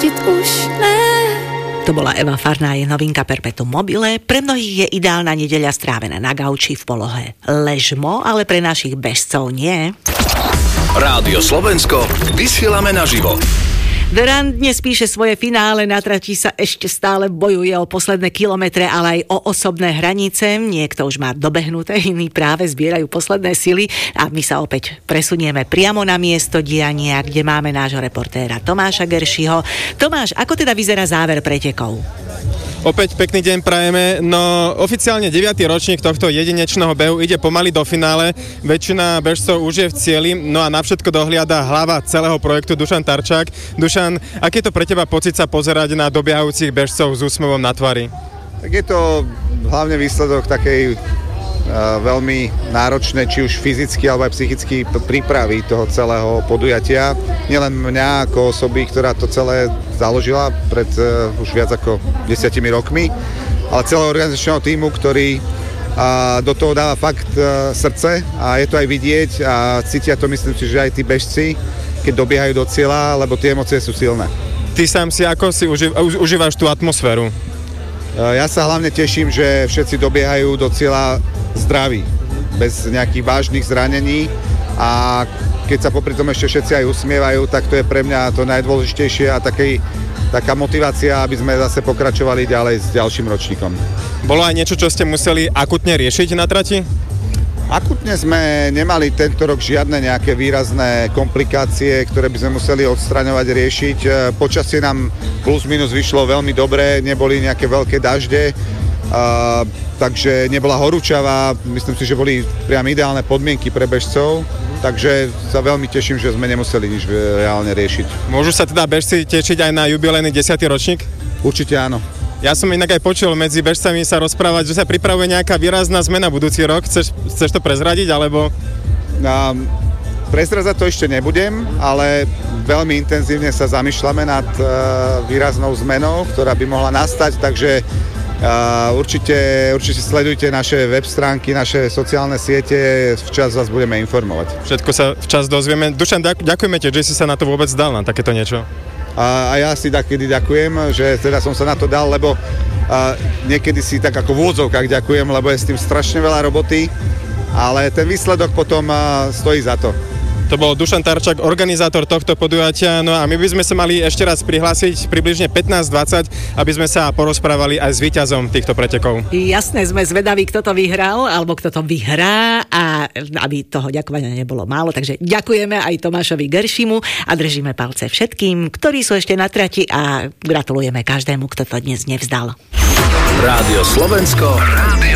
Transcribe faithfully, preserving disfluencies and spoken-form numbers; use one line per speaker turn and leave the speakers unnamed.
pustit už ne.
To bola Eva Farná, je novinka Perpetuum mobile. Pre mnohých je ideálna nedeľa strávená na gauči v polohe ležmo, ale pre našich bežcov nie.
Rádio Slovensko, vysielame naživo.
Durant dnes píše svoje finále, na trati sa ešte stále bojuje o posledné kilometre, ale aj o osobné hranice. Niekto už má dobehnuté, iní práve zbierajú posledné sily a my sa opäť presunieme priamo na miesto diania, kde máme nášho reportéra Tomáša Geršiho. Tomáš, ako teda vyzerá záver pretekov?
Opäť pekný deň prajeme, no oficiálne deviaty ročník tohto jedinečného behu ide pomaly do finále, väčšina bežcov už je v cieli, no a na všetko dohliada hlava celého projektu Dušan Tarčák. Dušan, aký je to pre teba pocit sa pozerať na dobiehajúcich bežcov s úsmevom na tvári?
Tak je to hlavne výsledok takej uh, veľmi náročnej, či už fyzicky alebo aj psychicky prípravy toho celého podujatia. Nielen mňa ako osoby, ktorá to celé založila pred uh, už viac ako desiatimi rokmi, ale celého organizačného tímu, ktorý uh, do toho dáva fakt uh, srdce a je to aj vidieť a cítia to, myslím si, že aj tí bežci, keď dobiehajú do cieľa, lebo tie emócie sú silné.
Ty sám si ako si uži- už, užívaš tú atmosféru?
Uh, ja sa hlavne teším, že všetci dobiehajú do cieľa zdraví, bez nejakých vážnych zranení a keď sa popri tom ešte všetci aj usmievajú, tak to je pre mňa to najdôležitejšie a takej, taká motivácia, aby sme zase pokračovali ďalej s ďalším ročníkom.
Bolo aj niečo, čo ste museli akutne riešiť na trati?
Akutne sme nemali tento rok žiadne nejaké výrazné komplikácie, ktoré by sme museli odstraňovať, riešiť. Počasie nám plus minus vyšlo veľmi dobre, neboli nejaké veľké dažde, uh, takže nebola horúčava, myslím si, že boli priam ideálne podmienky pre bežcov. Takže sa veľmi teším, že sme nemuseli nič reálne riešiť.
Môžu sa teda bežci tešiť aj na jubilejný desiaty ročník?
Určite áno.
Ja som inak aj počul medzi bežcami sa rozprávať, že sa pripravuje nejaká výrazná zmena budúci rok. Chceš, chceš to prezradiť, alebo?
Um, prezrazať to ešte nebudem, ale veľmi intenzívne sa zamýšľame nad uh, výraznou zmenou, ktorá by mohla nastať, takže Uh, určite, určite sledujte naše web stránky, naše sociálne siete, včas vás budeme informovať.
Všetko sa včas dozvieme. Dušan, ďakujeme ti, že si sa na to vôbec dal, na takéto niečo.
A, a ja si takedy ďakujem, že teda som sa na to dal, lebo uh, niekedy si tak ako v úvodzovkách ďakujem, lebo je s tým strašne veľa roboty, ale ten výsledok potom uh, stojí za to.
To bol Dušan Tarčák, organizátor tohto podujatia. No a my by sme sa mali ešte raz prihlásiť približne pätnásť dvadsať, aby sme sa porozprávali aj s víťazom týchto pretekov.
Jasné, sme zvedaví, kto to vyhral, alebo kto to vyhrá a aby toho ďakovania nebolo málo. Takže ďakujeme aj Tomášovi Geršimu a držíme palce všetkým, ktorí sú ešte na trati a gratulujeme každému, kto to dnes nevzdal.
Rádio Slovensko. Rádio